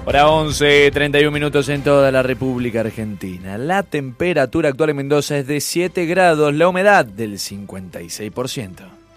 Hora 11, 31 minutos en toda la República Argentina. La temperatura actual en Mendoza es de 7 grados, la humedad del 56%.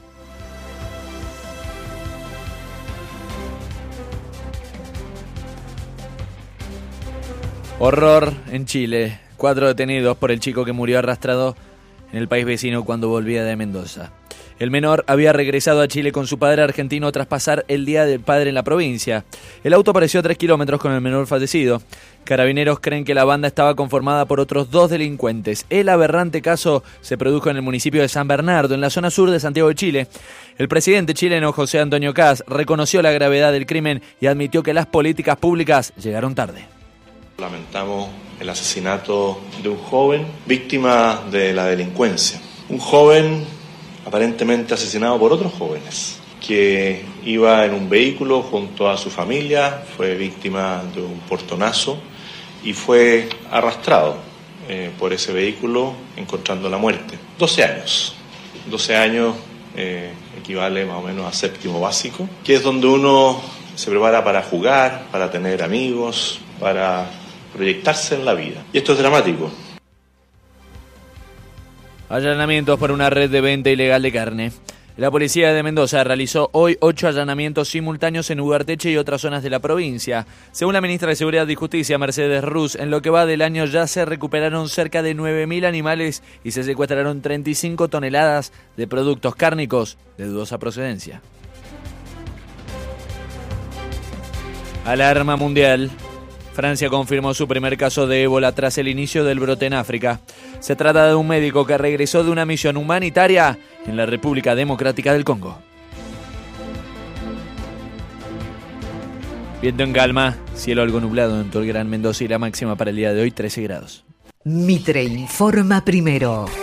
Horror en Chile. 4 detenidos por el chico que murió arrastrado en el país vecino cuando volvía de Mendoza. El menor había regresado a Chile con su padre argentino tras pasar el Día del Padre en la provincia. El auto apareció a 3 kilómetros con el menor fallecido. Carabineros creen que la banda estaba conformada por otros 2 delincuentes. El aberrante caso se produjo en el municipio de San Bernardo, en la zona sur de Santiago de Chile. El presidente chileno José Antonio Kast reconoció la gravedad del crimen y admitió que las políticas públicas llegaron tarde. Lamentamos el asesinato de un joven víctima de la delincuencia. Un joven aparentemente asesinado por otros jóvenes, que iba en un vehículo junto a su familia, fue víctima de un portonazo y fue arrastrado por ese vehículo encontrando la muerte. 12 años. 12 años equivale más o menos a séptimo básico, que es donde uno se prepara para jugar, para tener amigos, para proyectarse en la vida. Y esto es dramático. Allanamientos por una red de venta ilegal de carne. La policía de Mendoza realizó hoy 8 allanamientos simultáneos en Ugarteche y otras zonas de la provincia. Según la ministra de Seguridad y Justicia, Mercedes Ruz, en lo que va del año ya se recuperaron cerca de 9.000 animales y se secuestraron 35 toneladas de productos cárnicos de dudosa procedencia. Alarma mundial. Francia confirmó su primer caso de ébola tras el inicio del brote en África. Se trata de un médico que regresó de una misión humanitaria en la República Democrática del Congo. Viento en calma, cielo algo nublado en todo el Gran Mendoza y la máxima para el día de hoy 13 grados. Mitre informa primero.